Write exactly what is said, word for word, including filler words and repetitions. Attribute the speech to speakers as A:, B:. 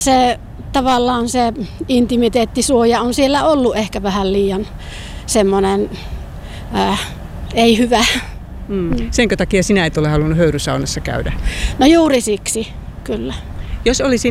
A: Se tavallaan se intimiteettisuoja on siellä ollut ehkä vähän liian semmoinen äh, ei hyvä.
B: Mm. Senkö takia sinä et ole halunnut höyrysaunassa käydä?
A: No juuri siksi, kyllä.
B: Jos olisi